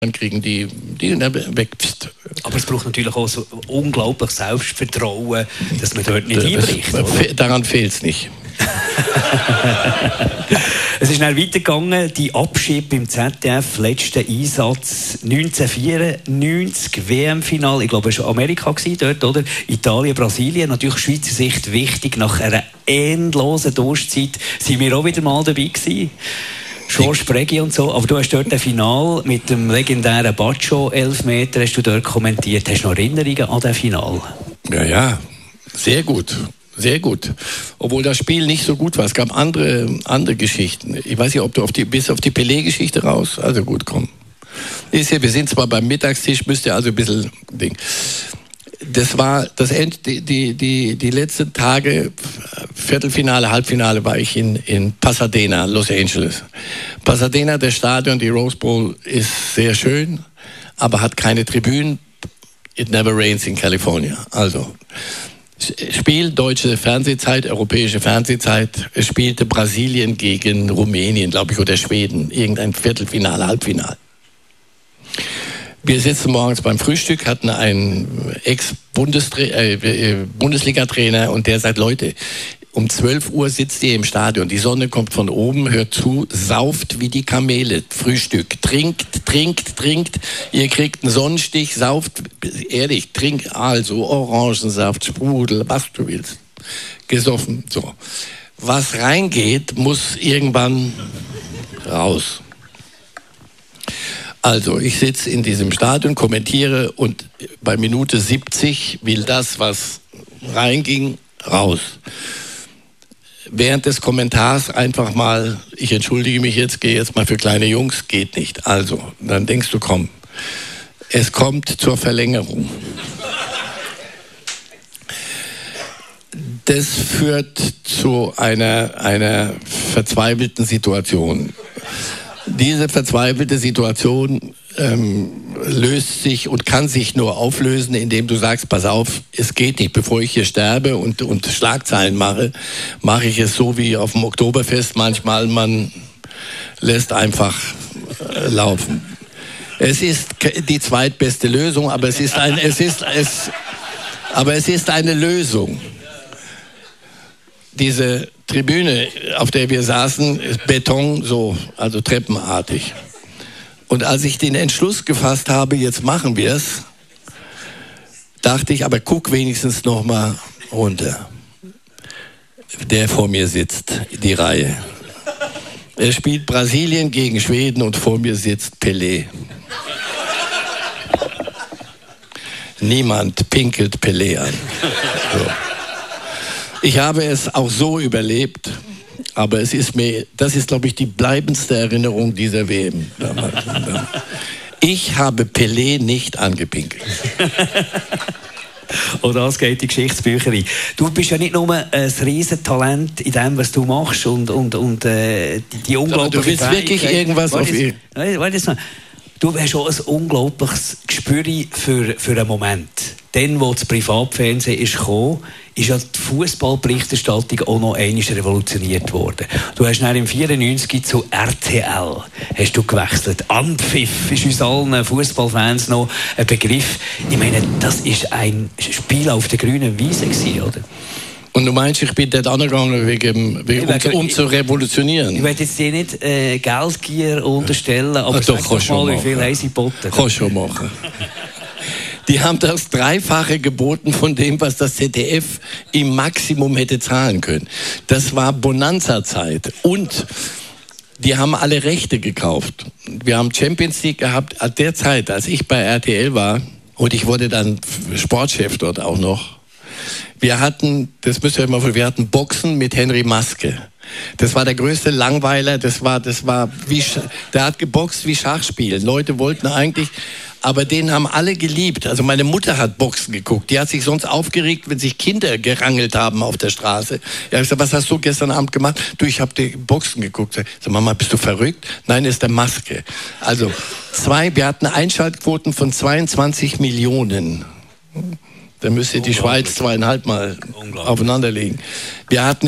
dann kriegen die weg. Aber es braucht natürlich auch so unglaublich Selbstvertrauen, dass man dort nicht einbricht. Daran fehlt es nicht. Es ist dann weitergegangen, die Abschied beim ZDF, letzter Einsatz 1994, WM-Final, ich glaube, es war Amerika dort, oder? Italien, Brasilien, natürlich Schweizer Sicht wichtig, nach einer endlosen Durchzeit sind wir auch wieder mal dabei gewesen. George Preggi und so, aber du hast dort ein Final mit dem legendären Baccio-Elfmeter, hast du dort kommentiert. Hast du noch Erinnerungen an das Final? Ja, sehr gut. Sehr gut. Obwohl das Spiel nicht so gut war. Es gab andere Geschichten. Ich weiß nicht, ob du bis auf die Pelé-Geschichte raus. Also gut, komm. Wir sind zwar beim Mittagstisch, müsst ihr also ein bisschen Ding. Das war die letzten Tage, Viertelfinale, Halbfinale, war ich in Pasadena, Los Angeles. Pasadena, das Stadion, die Rose Bowl ist sehr schön, aber hat keine Tribünen. It never rains in California. Also Spiel, deutsche Fernsehzeit, europäische Fernsehzeit. Es spielte Brasilien gegen Rumänien, glaube ich, oder Schweden. Irgendein Viertelfinale, Halbfinale. Wir sitzen morgens beim Frühstück, hatten einen Ex-Bundesliga-Trainer und der sagt, Leute, um 12 Uhr sitzt ihr im Stadion, die Sonne kommt von oben, hört zu, sauft wie die Kamele, Frühstück, trinkt, ihr kriegt einen Sonnenstich, sauft, ehrlich, trinkt also Orangensaft, Sprudel, was du willst, gesoffen, so. Was reingeht, muss irgendwann raus. Also, ich sitze in diesem Stadion, kommentiere und bei Minute 70 will das, was reinging, raus. Während des Kommentars einfach mal, ich entschuldige mich jetzt, gehe jetzt mal für kleine Jungs, geht nicht. Also, dann denkst du, komm, es kommt zur Verlängerung. Das führt zu einer verzweifelten Situation. Diese verzweifelte Situation löst sich und kann sich nur auflösen, indem du sagst, pass auf, es geht nicht. Bevor ich hier sterbe und Schlagzeilen mache ich es so wie auf dem Oktoberfest manchmal, man lässt einfach laufen. Es ist die zweitbeste Lösung, aber es ist eine Lösung. Diese Tribüne, auf der wir saßen, ist Beton, so, also treppenartig. Und als ich den Entschluss gefasst habe, jetzt machen wir es, dachte ich, aber guck wenigstens noch mal runter. Der vor mir sitzt, die Reihe. Er spielt Brasilien gegen Schweden und vor mir sitzt Pelé. Niemand pinkelt Pelé an. So. Ich habe es auch so überlebt, aber das ist, glaube ich, die bleibendste Erinnerung dieser WM. Ich habe Pelé nicht angepinkelt. Und das geht die Geschichtsbücherei. Du bist ja nicht nur ein Riesentalent in dem, was du machst und die unglaubliche Du willst wirklich irgendwas auf ihr. Du hast auch ein unglaubliches Gespür für einen Moment. Dann, wo das Privatfernsehen ist gekommen, ist ja die Fußballberichterstattung auch noch einmal revolutioniert worden. Du hast dann im 1994 zu RTL hast du gewechselt. Anpfiff ist uns allen Fußballfans noch ein Begriff. Ich meine, das ist ein Spiel auf der grünen Wiese gewesen, oder? Und du meinst, ich bin dort angegangen, um zu revolutionieren? Ich will jetzt dir nicht Geldgier unterstellen, aber doch, sag doch mal, wie viel haben sie geboten? Kannst schon machen. Die haben das Dreifache geboten von dem, was das ZDF im Maximum hätte zahlen können. Das war Bonanza-Zeit. Und die haben alle Rechte gekauft. Wir haben Champions League gehabt. An der Zeit, als ich bei RTL war, und ich wurde dann Sportchef dort auch noch, wir hatten Boxen mit Henry Maske. Das war der größte Langweiler, der hat geboxt wie Schachspielen. Leute wollten eigentlich, aber den haben alle geliebt. Also meine Mutter hat Boxen geguckt. Die hat sich sonst aufgeregt, wenn sich Kinder gerangelt haben auf der Straße. Ja, ich gesagt, was hast du gestern Abend gemacht? Du, ich habe Boxen geguckt. Ich sag, Mama, bist du verrückt? Nein, ist der Maske. Also wir hatten Einschaltquoten von 22 Millionen. Da müsste die Schweiz 2,5 Mal aufeinanderlegen. Wir hatten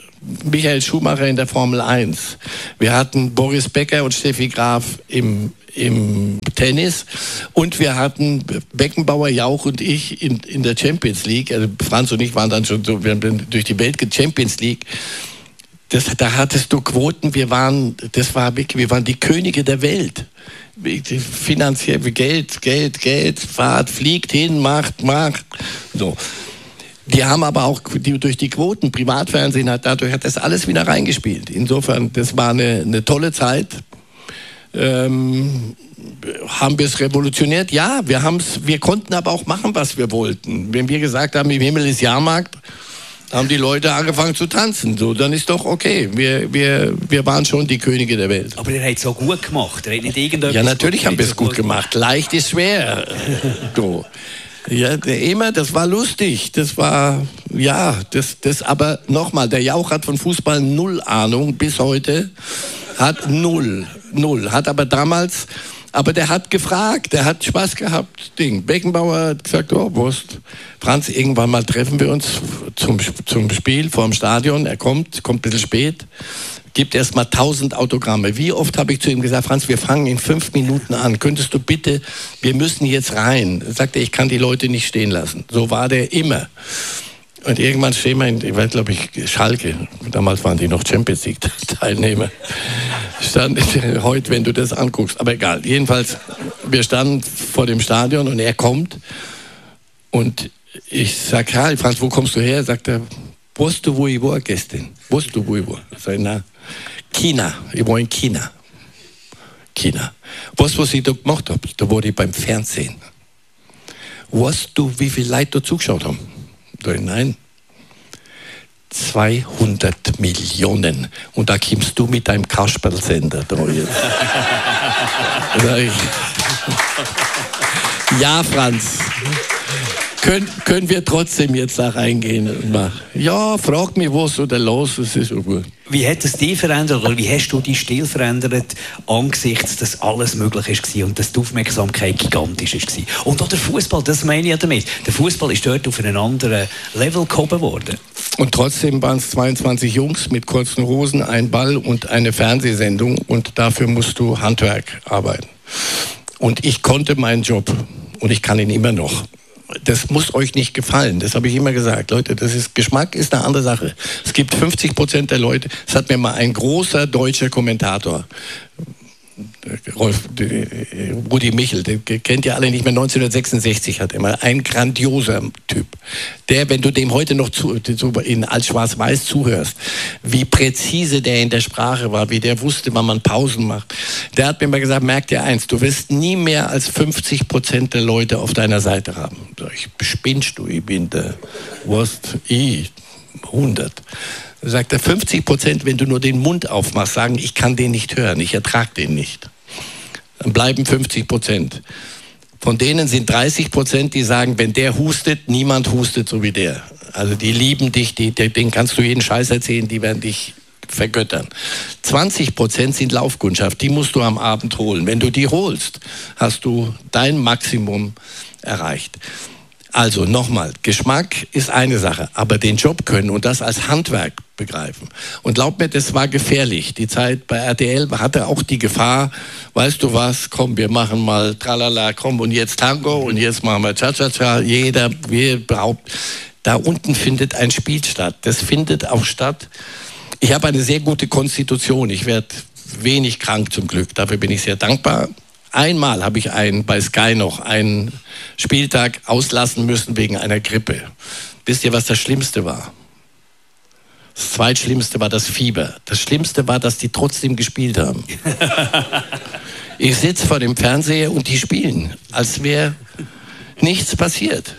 Michael Schumacher in der Formel 1. Wir hatten Boris Becker und Steffi Graf im im Tennis und wir hatten Beckenbauer, Jauch und ich in der Champions League, also Franz und ich waren dann schon so, wir haben durch die Welt Champions League. Da hattest du Quoten, wir waren die Könige der Welt. Finanziell, Geld, fahrt, fliegt hin, macht. So. Die haben aber auch durch die Quoten, Privatfernsehen dadurch hat das alles wieder reingespielt. Insofern, das war eine tolle Zeit. Haben wir es revolutioniert? Ja, wir konnten aber auch machen, was wir wollten. Wenn wir gesagt haben, im Himmel ist Jahrmarkt, haben die Leute angefangen zu tanzen. So, dann ist doch okay. Wir waren schon die Könige der Welt. Aber ihr habt es so gut gemacht. Ihr habt nicht irgendetwas ja, natürlich haben wir es gut gemacht. Leicht ist schwer. So. Ja, immer, das war lustig. Das war, ja, aber nochmal, der Jauch hat von Fußball null Ahnung bis heute. Hat null. Hat aber damals... Aber der hat gefragt, der hat Spaß gehabt. Beckenbauer hat gesagt, oh Wurst, Franz, irgendwann mal treffen wir uns zum Spiel vor dem Stadion. Er kommt ein bisschen spät, gibt erst mal 1000 Autogramme. Wie oft habe ich zu ihm gesagt, Franz, wir fangen in 5 Minuten an. Könntest du bitte, wir müssen jetzt rein. Er sagte, ich kann die Leute nicht stehen lassen. So war der immer. Und irgendwann stehen wir ich weiß, glaube ich, Schalke. Damals waren die noch Champions League Teilnehmer. Heute, wenn du das anguckst, aber egal. Jedenfalls, wir standen vor dem Stadion und er kommt und ich sag, ja, Franz, wo kommst du her? Sagt er, weißt du, wo ich war gestern? Weißt du, wo ich war? Ich sag, na, China. Ich war in China. Weißt du, was ich da gemacht habe? Da war ich beim Fernsehen. Weißt du, wie viele Leute da zugeschaut haben? Nein. 200 Millionen. Und da kommst du mit deinem Kasperl-Sender. Ja, Franz. Können wir trotzdem jetzt da reingehen und machen? Ja, frag mich, was oder los, das ist so gut. Wie hat es dich verändert oder wie hast du deinen Stil verändert angesichts, dass alles möglich war und dass die Aufmerksamkeit gigantisch war? Und auch der Fußball, das meine ich ja damit. Der Fußball ist dort auf einen anderen Level gehoben worden. Und trotzdem waren es 22 Jungs mit kurzen Hosen, ein Ball und eine Fernsehsendung und dafür musst du Handwerk arbeiten. Und ich konnte meinen Job und ich kann ihn immer noch. Das muss euch nicht gefallen, das habe ich immer gesagt. Leute, Geschmack ist eine andere Sache. Es gibt 50% der Leute, das hat mir mal ein großer deutscher Kommentator, Rudi Michel, den kennt ihr alle nicht mehr, 1966 hat er mal, ein grandioser Typ. Der, wenn du dem heute noch als Schwarz-Weiß zuhörst, wie präzise der in der Sprache war, wie der wusste, wann man Pausen macht. Der hat mir mal gesagt, merk dir eins, du wirst nie mehr als 50% der Leute auf deiner Seite haben. Sag ich, spinnst du, ich bin der Wurst, 100. Sagt er, 50%, wenn du nur den Mund aufmachst, sagen, ich kann den nicht hören, ich ertrage den nicht. Dann bleiben 50%. Von denen sind 30%, die sagen, wenn der hustet, niemand hustet so wie der. Also die lieben dich, denen kannst du jeden Scheiß erzählen, die werden dich vergöttern. 20% sind Laufkundschaft, die musst du am Abend holen. Wenn du die holst, hast du dein Maximum erreicht. Also nochmal, Geschmack ist eine Sache, aber den Job können und das als Handwerk begreifen. Und glaub mir, das war gefährlich. Die Zeit bei RTL hatte auch die Gefahr, weißt du was, komm, wir machen mal Tralala, komm, und jetzt Tango und jetzt machen wir Cha-Cha-Cha. Wir behaupten, da unten findet ein Spiel statt. Das findet auch statt. Ich habe eine sehr gute Konstitution. Ich werde wenig krank zum Glück. Dafür bin ich sehr dankbar. Einmal habe ich bei Sky noch einen Spieltag auslassen müssen wegen einer Grippe. Wisst ihr, was das Schlimmste war? Das Zweitschlimmste war das Fieber. Das Schlimmste war, dass die trotzdem gespielt haben. Ich sitze vor dem Fernseher und die spielen, als wäre nichts passiert.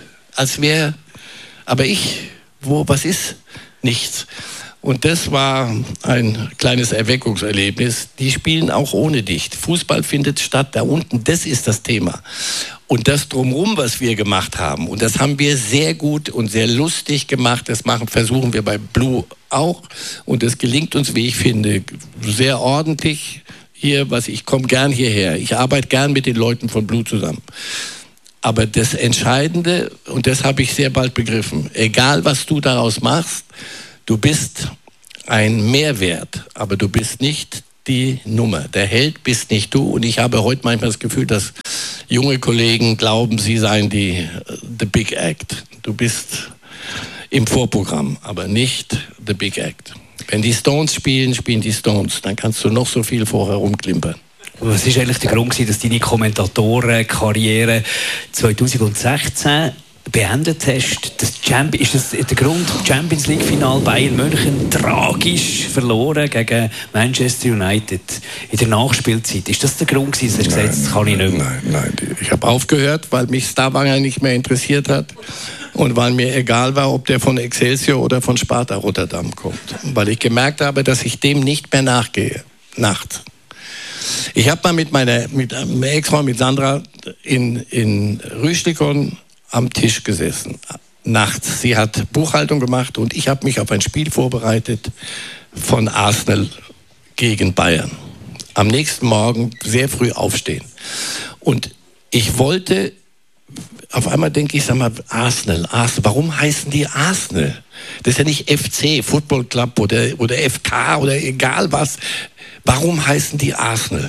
Aber was ist? Nichts. Und das war ein kleines Erweckungserlebnis. Die spielen auch ohne dich. Fußball findet statt da unten, das ist das Thema. Und das Drumherum, was wir gemacht haben, und das haben wir sehr gut und sehr lustig gemacht, versuchen wir bei Blue auch. Und das gelingt uns, wie ich finde, sehr ordentlich. Ich komme gern hierher. Ich arbeite gern mit den Leuten von Blue zusammen. Aber das Entscheidende, und das habe ich sehr bald begriffen, egal was du daraus machst, du bist ein Mehrwert, aber du bist nicht die Nummer. Der Held bist nicht du. Und ich habe heute manchmal das Gefühl, dass junge Kollegen glauben, sie seien the Big Act. Du bist im Vorprogramm, aber nicht the Big Act. Wenn die Stones spielen, spielen die Stones. Dann kannst du noch so viel vorher rumklimpern. Was war eigentlich der Grund, dass deine Kommentatorenkarriere 2016 beendet hast? Ist das der Grund, Champions League Final Bayern München tragisch verloren gegen Manchester United in der Nachspielzeit? Ist das der Grund, dass du gesagt hast, das kann ich nicht mehr? Nein. Ich habe aufgehört, weil mich Stavanger nicht mehr interessiert hat und weil mir egal war, ob der von Excelsior oder von Sparta Rotterdam kommt. Weil ich gemerkt habe, dass ich dem nicht mehr nachgehe. Nachts. Ich habe mal mit meiner Ex-Frau, mit Sandra, in Rüstikon am Tisch gesessen, nachts. Sie hat Buchhaltung gemacht und ich habe mich auf ein Spiel vorbereitet von Arsenal gegen Bayern. Am nächsten Morgen sehr früh aufstehen. Und ich wollte, auf einmal denke ich, sag mal, Arsenal, warum heißen die Arsenal? Das ist ja nicht FC, Football Club oder FK oder egal was. Warum heißen die Arsenal?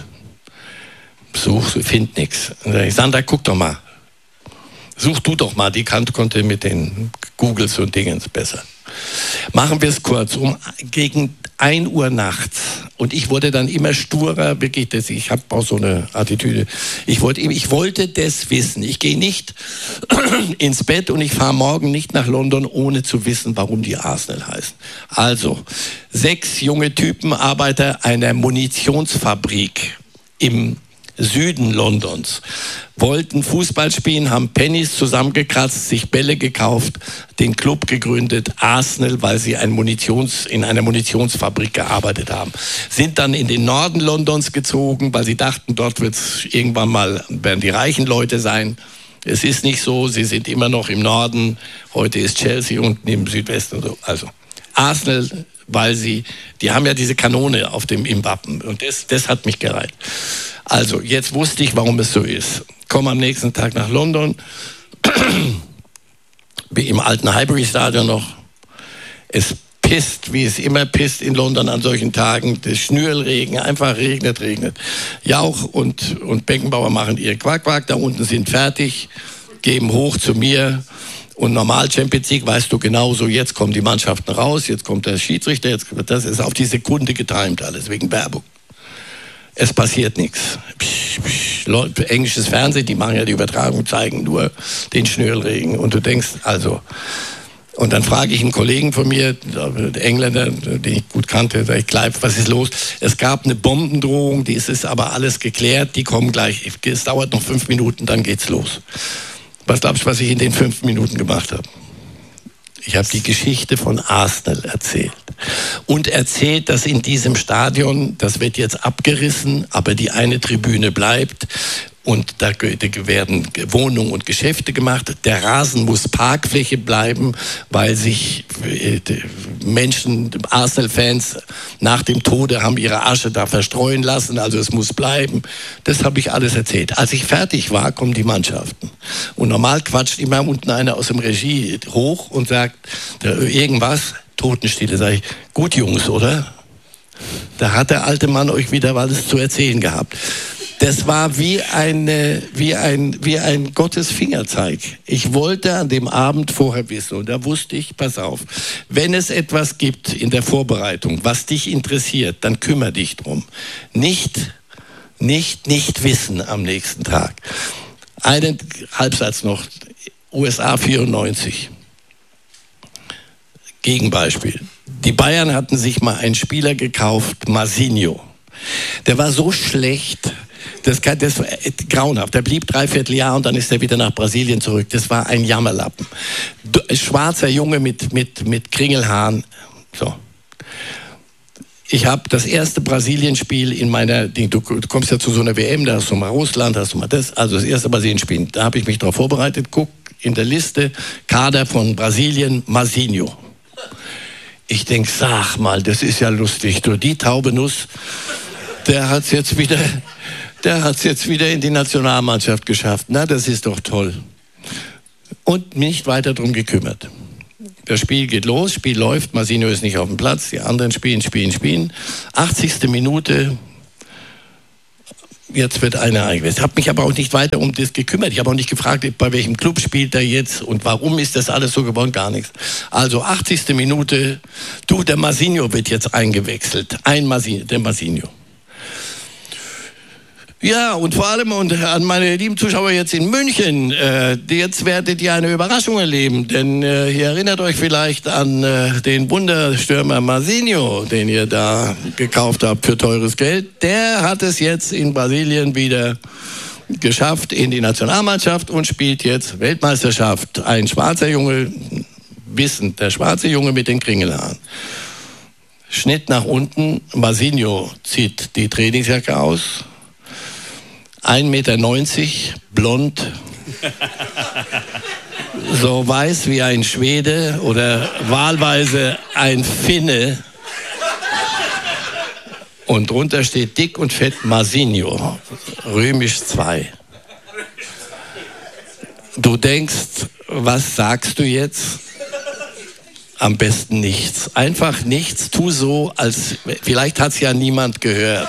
Find nichts. Sandra, guck doch mal. Such du doch mal, die konnte mit den Googles und Dingens besser. Machen wir es kurz, gegen 1 Uhr nachts. Und ich wurde dann immer sturer, wirklich, ich habe auch so eine Attitüde. Ich wollte das wissen. Ich gehe nicht ins Bett und ich fahre morgen nicht nach London, ohne zu wissen, warum die Arsenal heißen. Also, 6 junge Typen, Arbeiter einer Munitionsfabrik im Süden Londons, wollten Fußball spielen, haben Pennies zusammengekratzt, sich Bälle gekauft, den Club gegründet, Arsenal, weil sie in einer Munitionsfabrik gearbeitet haben. Sind dann in den Norden Londons gezogen, weil sie dachten, dort werden die reichen Leute sein. Es ist nicht so, sie sind immer noch im Norden. Heute ist Chelsea unten im Südwesten. Und so. Also Arsenal, weil die haben ja diese Kanone im Wappen. Und das hat mich gereizt. Also, jetzt wusste ich, warum es so ist. Komme am nächsten Tag nach London, bin im alten Highbury Stadion noch. Es pisst, wie es immer pisst in London an solchen Tagen. Das Schnürlregen, einfach regnet. Jauch und Beckenbauer machen ihr Quack, da unten sind fertig, geben hoch zu mir. Und normal Champions League weißt du genauso, jetzt kommen die Mannschaften raus, jetzt kommt der Schiedsrichter, das ist auf die Sekunde getimt alles, wegen Werbung. Es passiert nichts. Englisches Fernsehen, die machen ja die Übertragung, zeigen nur den Schnürlregen. Und du denkst, also. Und dann frage ich einen Kollegen von mir, der Engländer, den ich gut kannte, sag ich, Clive, was ist los? Es gab eine Bombendrohung, es ist aber alles geklärt, die kommen gleich. Es dauert noch 5 Minuten, dann geht's los. Was glaubst du, was ich in den 5 Minuten gemacht habe? Ich habe die Geschichte von Arsenal erzählt. Und erzählt, dass in diesem Stadion, das wird jetzt abgerissen, aber die eine Tribüne bleibt. Und da werden Wohnungen und Geschäfte gemacht. Der Rasen muss Parkfläche bleiben, weil sich Menschen, Arsenal-Fans nach dem Tode haben ihre Asche da verstreuen lassen. Also es muss bleiben. Das habe ich alles erzählt. Als ich fertig war, kommen die Mannschaften. Und normal quatscht immer unten einer aus dem Regie hoch und sagt irgendwas, Totenstille. Sag ich, gut Jungs, oder? Da hat der alte Mann euch wieder was zu erzählen gehabt. Das war wie ein Gottes Fingerzeig. Ich wollte an dem Abend vorher wissen und da wusste ich, pass auf, wenn es etwas gibt in der Vorbereitung, was dich interessiert, dann kümmere dich drum. Nicht wissen am nächsten Tag. Einen Halbsatz noch. USA 94. Gegenbeispiel. Die Bayern hatten sich mal einen Spieler gekauft, Marcinho. Der war so schlecht, das war grauenhaft. Der blieb 3/4 Jahr und dann ist er wieder nach Brasilien zurück. Das war ein Jammerlappen. Schwarzer Junge mit Kringelhaaren. So. Ich habe das erste Brasilien-Spiel in meiner, du kommst ja zu so einer WM, da hast du mal Russland, hast du mal das, also das erste Brasilien-Spiel. Da habe ich mich darauf vorbereitet, guck in der Liste, Kader von Brasilien, Marcinho. Ich denke, sag mal, das ist ja lustig. Du, die taube Nuss, der hat's jetzt wieder in die Nationalmannschaft geschafft. Na, das ist doch toll. Und nicht weiter drum gekümmert. Das Spiel geht los, Spiel läuft, Marsinho ist nicht auf dem Platz, die anderen spielen. 80. Minute, jetzt wird einer eingewechselt. Ich habe mich aber auch nicht weiter um das gekümmert. Ich habe auch nicht gefragt, bei welchem Club spielt er jetzt und warum ist das alles so geworden, gar nichts. Also 80. Minute, der Marsinho wird jetzt eingewechselt. Der Marsinho. Ja, und vor allem an meine lieben Zuschauer jetzt in München, jetzt werdet ihr eine Überraschung erleben, denn ihr erinnert euch vielleicht an den Wunderstürmer Marsinho, den ihr da gekauft habt für teures Geld. Der hat es jetzt in Brasilien wieder geschafft in die Nationalmannschaft und spielt jetzt Weltmeisterschaft. Ein schwarzer Junge, wissend, der schwarze Junge mit den Kringelhaaren. Schnitt nach unten, Marsinho zieht die Trainingsjacke aus. 1,90 Meter, blond, so weiß wie ein Schwede oder wahlweise ein Finne. Und drunter steht dick und fett Marsinho, römisch 2. Du denkst, was sagst du jetzt? Am besten nichts. Einfach nichts, tu so, als vielleicht hat es ja niemand gehört.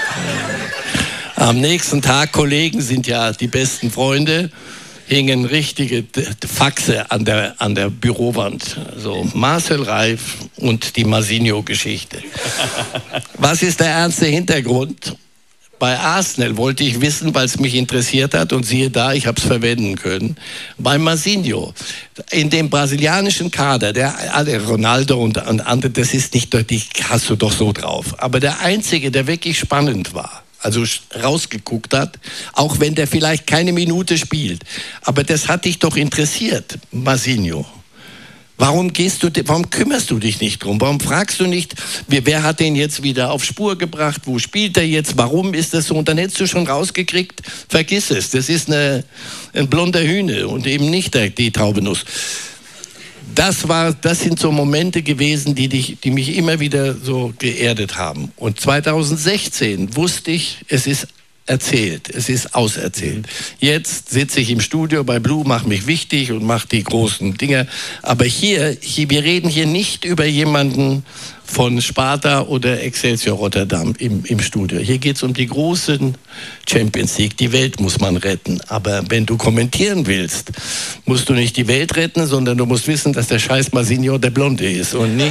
Am nächsten Tag, Kollegen sind ja die besten Freunde, hingen richtige Faxe an der Bürowand. So Marcel Reif und die Marsinho-Geschichte. Was ist der ernste Hintergrund? Bei Arsenal wollte ich wissen, weil es mich interessiert hat, und siehe da, ich habe es verwenden können. Bei Marsinho, in dem brasilianischen Kader, Ronaldo und andere, das ist nicht, die hast du doch so drauf. Aber der einzige, der wirklich spannend war, also rausgeguckt hat, auch wenn der vielleicht keine Minute spielt. Aber das hat dich doch interessiert, Marsinho. Warum kümmerst du dich nicht drum? Warum fragst du nicht, wer hat den jetzt wieder auf Spur gebracht? Wo spielt er jetzt? Warum ist das so? Und dann hättest du schon rausgekriegt, vergiss es. Das ist ein blonder Hühne und eben nicht die Taubenuss. Das sind so Momente gewesen, die mich immer wieder so geerdet haben. Und 2016 wusste ich, es ist erzählt, es ist auserzählt. Jetzt sitze ich im Studio bei Blue, mache mich wichtig und mache die großen Dinge. Aber wir reden hier nicht über jemanden von Sparta oder Excelsior Rotterdam im Studio. Hier geht es um die großen Champions League. Die Welt muss man retten. Aber wenn du kommentieren willst, musst du nicht die Welt retten, sondern du musst wissen, dass der scheiß Marsinho der Blonde ist und nicht...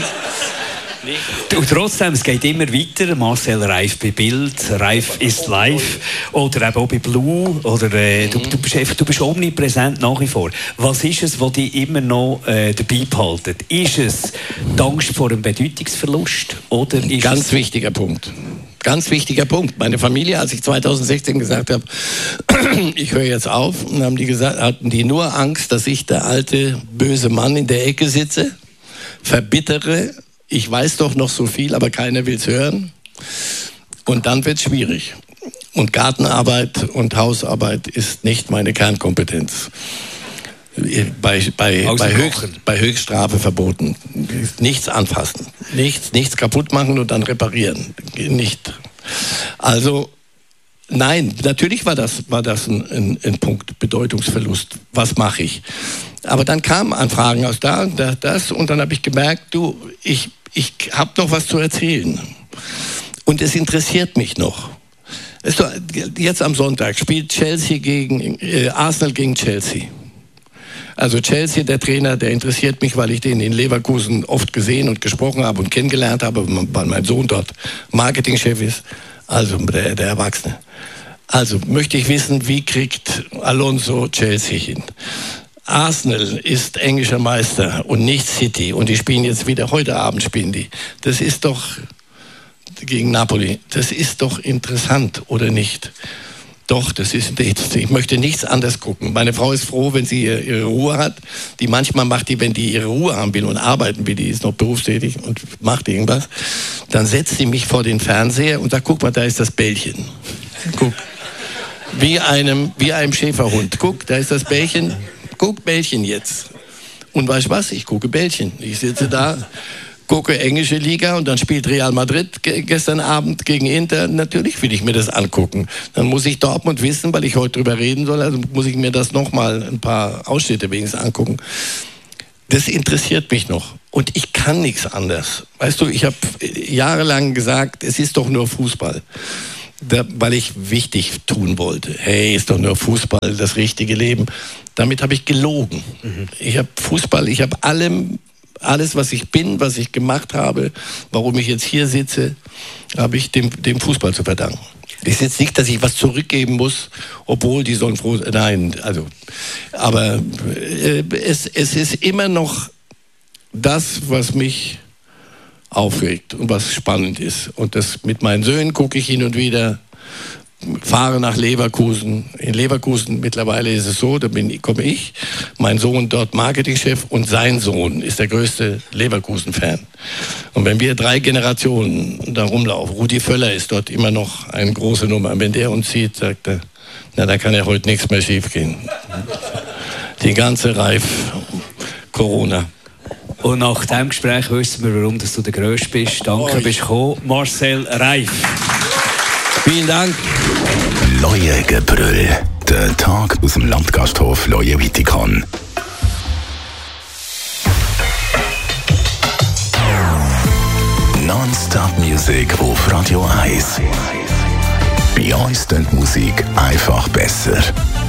Und trotzdem, es geht immer weiter. Marcel Reif bei Bild, Reif ist live. Oder eben auch bei Blue. Oder, du bist omnipräsent nach wie vor. Was ist es, was dich immer noch dabei behaltet? Ist es die Angst vor einem Bedeutungsverlust? Oder ist Ganz wichtiger Punkt. Ganz wichtiger Punkt. Meine Familie, als ich 2016 gesagt habe, ich höre jetzt auf, und hatten die nur Angst, dass ich der alte, böse Mann in der Ecke sitze, verbittere. Ich weiß doch noch so viel, aber keiner will es hören. Und dann wird es schwierig. Und Gartenarbeit und Hausarbeit ist nicht meine Kernkompetenz. Bei Höchststrafe verboten. Nichts anfassen. Nichts kaputt machen und dann reparieren. Nicht. Also, nein, natürlich war das ein Punkt, Bedeutungsverlust. Was mache ich? Aber dann kamen Anfragen aus da und das, und dann habe ich gemerkt, ich habe noch was zu erzählen. Und es interessiert mich noch. Jetzt am Sonntag spielt Arsenal gegen Chelsea. Also Chelsea, der Trainer, der interessiert mich, weil ich den in Leverkusen oft gesehen und gesprochen habe und kennengelernt habe, weil mein Sohn dort Marketingchef ist, also der Erwachsene. Also möchte ich wissen, wie kriegt Alonso Chelsea hin? Arsenal ist englischer Meister und nicht City. Und die spielen jetzt wieder, heute Abend spielen die. Das ist doch gegen Napoli. Das ist doch interessant, oder nicht? Doch, ich möchte nichts anderes gucken. Meine Frau ist froh, wenn sie ihre Ruhe hat. Die manchmal macht die, wenn die ihre Ruhe haben will und arbeiten will, die ist noch berufstätig und macht irgendwas, dann setzt sie mich vor den Fernseher und sagt, guck mal, da ist das Bällchen. Guck. Wie einem Schäferhund. Guck, da ist das Bällchen. Guck Bällchen jetzt. Und weißt du was? Ich gucke Bällchen. Ich sitze da, gucke englische Liga und dann spielt Real Madrid gestern Abend gegen Inter. Natürlich will ich mir das angucken. Dann muss ich Dortmund wissen, weil ich heute drüber reden soll. Also muss ich mir das nochmal ein paar Ausschnitte wenigstens angucken. Das interessiert mich noch. Und ich kann nichts anderes. Weißt du, ich habe jahrelang gesagt, es ist doch nur Fußball. Weil ich wichtig tun wollte. Hey, ist doch nur Fußball, das richtige Leben. Damit habe ich gelogen. Ich habe Fußball, ich habe alles, was ich bin, was ich gemacht habe, warum ich jetzt hier sitze, habe ich dem Fußball zu verdanken. Ist jetzt nicht, dass ich was zurückgeben muss, obwohl die sollen froh sein. Nein, also, aber es ist immer noch das, was mich aufregt und was spannend ist. Und das mit meinen Söhnen gucke ich hin und wieder, fahre nach Leverkusen. In Leverkusen mittlerweile ist es so, komme ich, mein Sohn dort Marketingchef und sein Sohn ist der größte Leverkusen-Fan. Und wenn wir 3 Generationen da rumlaufen, Rudi Völler ist dort immer noch eine große Nummer. Wenn der uns sieht, sagt er, na, da kann ja heute nichts mehr schief gehen. Die ganze Reif Corona. Und nach diesem Gespräch wissen wir, warum du der Grösste bist. Danke, bist gekommen, Marcel Reif. Vielen Dank. Leuengebrüll. Der Tag aus dem Landgasthof Leue-Wittikon. Non-Stop-Musik auf Radio 1. Bei uns klingt die Musik einfach besser.